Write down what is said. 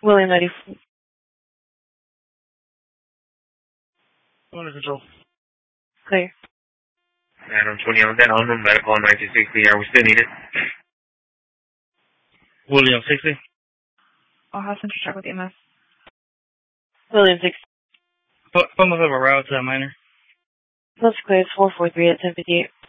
William 94. Under control. Clear. Adam 20 on that on medical on 1960. Are we still needed? William 60. I'll have Central check with EMS. William 6. Put us up a route to that minor. That's clear. It's 443 at 1058.